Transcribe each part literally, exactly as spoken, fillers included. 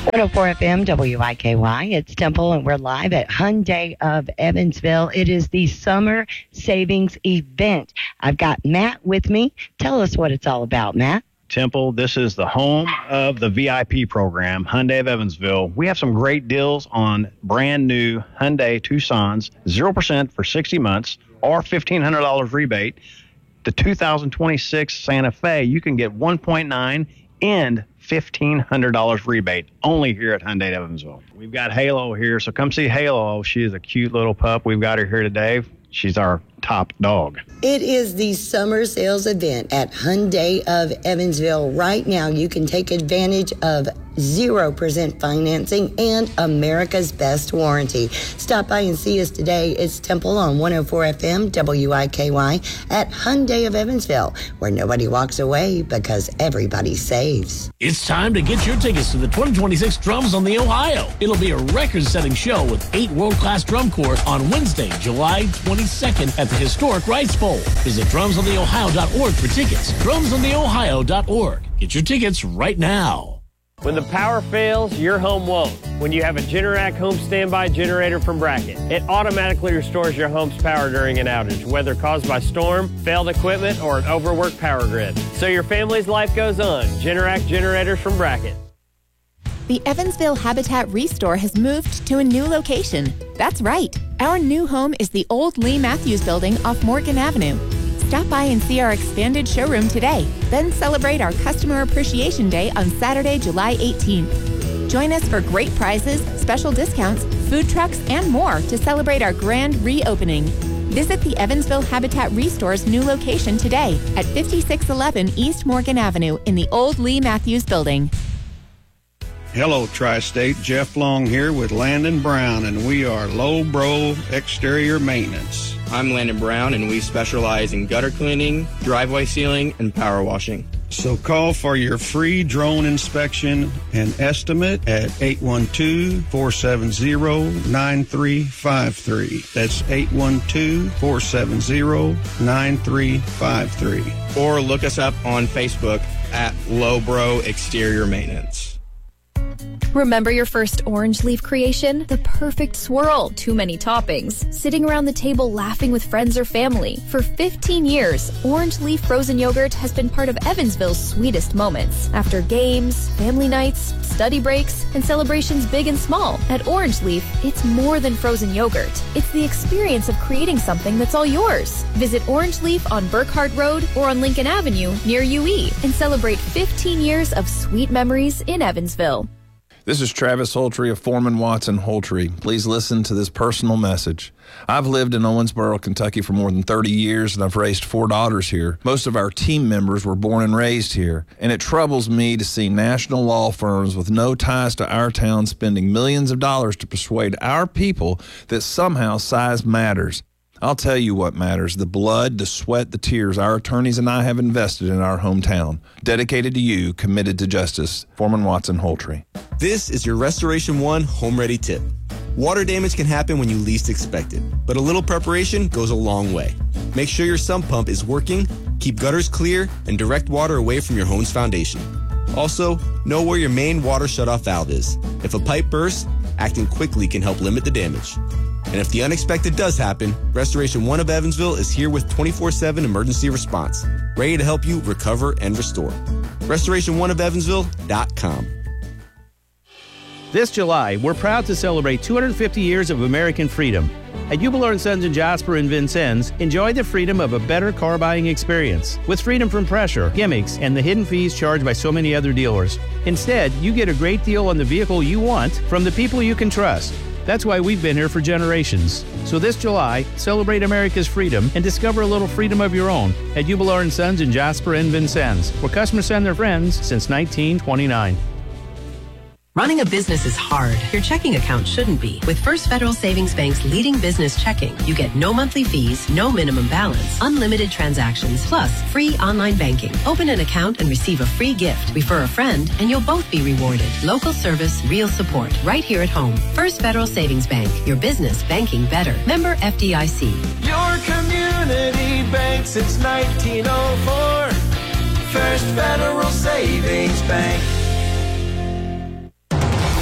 one oh four F M W I K Y. It's Temple, and we're live at Hyundai of Evansville. It is the summer savings event. I've got Matt with me. Tell us what it's all about, Matt. Temple, this is the home of the V I P program, Hyundai of Evansville. We have some great deals on brand new Hyundai Tucsons, zero percent for sixty months or fifteen hundred dollars rebate. The two thousand twenty-six Santa Fe, you can get one point nine and fifteen hundred dollars rebate only here at Hyundai of Evansville. We've got Halo here, so come see Halo. She is a cute little pup. We've got her here today. She's our top dog. It is the summer sales event at Hyundai of Evansville. Right now, you can take advantage of zero percent financing and America's best warranty. Stop by and see us today. It's Temple on one oh four F M W I K Y at Hyundai of Evansville, where nobody walks away because everybody saves. It's time to get your tickets to the twenty twenty-six Drums on the Ohio. It'll be a record-setting show with eight world-class drum corps on Wednesday, July twenty-second at the historic Rice Bowl. Visit drums on the ohio dot org for tickets. drums on the ohio dot org. Get your tickets right now. When the power fails, your home won't. When you have a Generac home standby generator from Bracket, it automatically restores your home's power during an outage, whether caused by storm, failed equipment, or an overworked power grid. So your family's life goes on. Generac generators from Bracket. The Evansville Habitat Restore has moved to a new location. That's right. Our new home is the old Lee Matthews building off Morgan Avenue. Stop by and see our expanded showroom today. Then celebrate our Customer Appreciation Day on Saturday, July eighteenth. Join us for great prizes, special discounts, food trucks, and more to celebrate our grand reopening. Visit the Evansville Habitat Restore's new location today at fifty-six eleven East Morgan Avenue in the old Lee Matthews building. Hello, Tri-State. Jeff Long here with Landon Brown, and we are Low Bro Exterior Maintenance. I'm Landon Brown, and we specialize in gutter cleaning, driveway sealing, and power washing. So call for your free drone inspection and estimate at eight one two, four seven zero, nine three five three. That's eight one two, four seven zero, nine three five three. Or look us up on Facebook at Low Bro Exterior Maintenance. Remember your first orange leaf creation? The perfect swirl, too many toppings, sitting around the table laughing with friends or family. For fifteen years, orange leaf frozen yogurt has been part of Evansville's sweetest moments. After games, family nights, study breaks, and celebrations big and small, at Orange Leaf, it's more than frozen yogurt. It's the experience of creating something that's all yours. Visit Orange Leaf on Burkhardt Road or on Lincoln Avenue near U E and celebrate fifteen years of sweet memories in Evansville. This is Travis Holtry of Foreman Watson Holtry. Please listen to this personal message. I've lived in Owensboro, Kentucky for more than thirty years, and I've raised four daughters here. Most of our team members were born and raised here, and it troubles me to see national law firms with no ties to our town spending millions of dollars to persuade our people that somehow size matters. I'll tell you what matters, the blood, the sweat, the tears our attorneys and I have invested in our hometown. Dedicated to you, committed to justice. Foreman Watson Holtry. This is your Restoration One Home Ready tip. Water damage can happen when you least expect it, but a little preparation goes a long way. Make sure your sump pump is working, keep gutters clear, and direct water away from your home's foundation. Also, know where your main water shutoff valve is. If a pipe bursts, acting quickly can help limit the damage. And if the unexpected does happen, Restoration One of Evansville is here with twenty-four seven emergency response, ready to help you recover and restore. restoration one of evansville dot com. This July, we're proud to celebrate two hundred fifty years of American freedom. At Jubilo and Sons in Jasper and Vincennes, enjoy the freedom of a better car buying experience with freedom from pressure, gimmicks, and the hidden fees charged by so many other dealers. Instead, you get a great deal on the vehicle you want from the people you can trust. That's why we've been here for generations. So this July, celebrate America's freedom and discover a little freedom of your own at Jubilo and Sons in Jasper and Vincennes, where customers send their friends since nineteen twenty-nine. Running a business is hard. Your checking account shouldn't be. With First Federal Savings Bank's leading business checking, you get no monthly fees, no minimum balance, unlimited transactions, plus free online banking. Open an account and receive a free gift. Refer a friend, and you'll both be rewarded. Local service, real support, right here at home. First Federal Savings Bank. Your business banking better. Member F D I C. Your community bank since nineteen oh four. First Federal Savings Bank.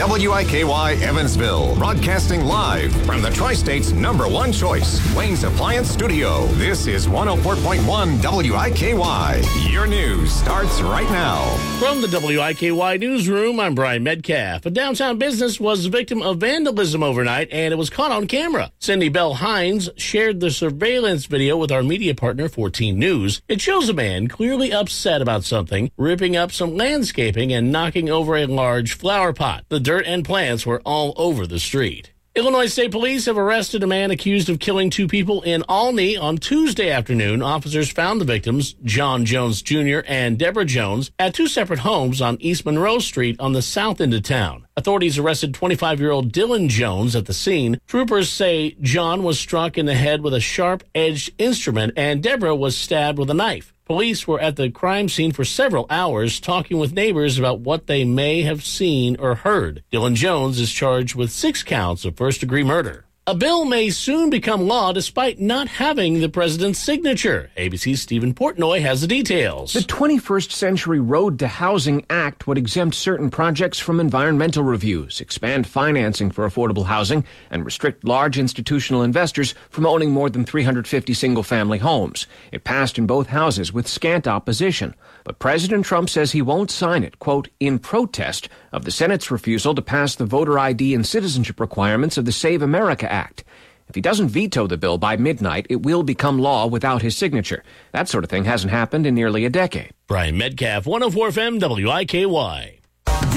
W I K Y Evansville, broadcasting live from the Tri-State's number one choice, Wayne's Appliance Studio. This is one oh four point one W I K Y. Your news starts right now. From the W I K Y newsroom, I'm Brian Metcalf. A downtown business was the victim of vandalism overnight, and it was caught on camera. Cindy Bell Hines shared the surveillance video with our media partner, fourteen News. It shows a man clearly upset about something, ripping up some landscaping and knocking over a large flower pot. The dirt and plants were all over the street. Illinois State Police have arrested a man accused of killing two people in Olney on Tuesday afternoon. Officers found the victims, John Jones Junior and Deborah Jones, at two separate homes on East Monroe Street on the south end of town. Authorities arrested twenty-five-year-old Dylan Jones at the scene. Troopers say John was struck in the head with a sharp-edged instrument and Deborah was stabbed with a knife. Police were at the crime scene for several hours talking with neighbors about what they may have seen or heard. Dylan Jones is charged with six counts of first-degree murder. A bill may soon become law despite not having the president's signature. A B C's Stephen Portnoy has the details. The twenty-first Century Road to Housing Act would exempt certain projects from environmental reviews, expand financing for affordable housing, and restrict large institutional investors from owning more than three hundred fifty single-family homes. It passed in both houses with scant opposition. But President Trump says he won't sign it, quote, in protest of the Senate's refusal to pass the voter I D and citizenship requirements of the Save America Act. If he doesn't veto the bill by midnight, it will become law without his signature. That sort of thing hasn't happened in nearly a decade. Brian Metcalf, one oh four F M W I K Y. W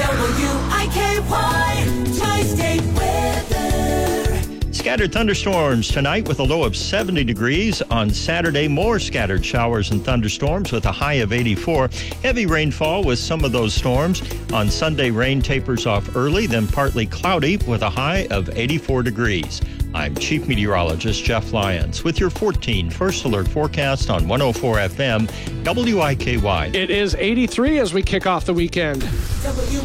I K Y, Tri-State weather. Scattered thunderstorms tonight with a low of seventy degrees. On Saturday, more scattered showers and thunderstorms with a high of eighty-four. Heavy rainfall with some of those storms. On Sunday, rain tapers off early, then partly cloudy with a high of eighty-four degrees. I'm Chief Meteorologist Jeff Lyons with your fourteen First Alert forecast on one oh four F M W I K Y. It is eighty-three as we kick off the weekend.